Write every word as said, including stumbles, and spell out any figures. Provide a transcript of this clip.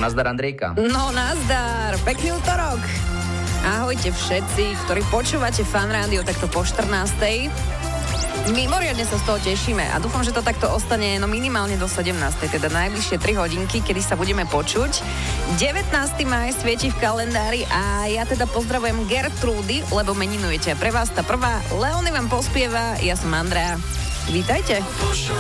nazdar, Andrejka. No nazdar, pekný útorok. Ahojte všetci, ktorí počúvate Fan Rádio takto po štrnástej. Mimoriadne sa z toho tešíme a dúfam, že to takto ostane no minimálne do sedemnástej, teda najbližšie tri hodinky, kedy sa budeme počuť. devätnásteho mája svieti v kalendári a ja teda pozdravujem Gertrúdy, lebo meninujete. Pre vás tá prvá, Leony vám pospieva, ja som Andrea. Vítajte.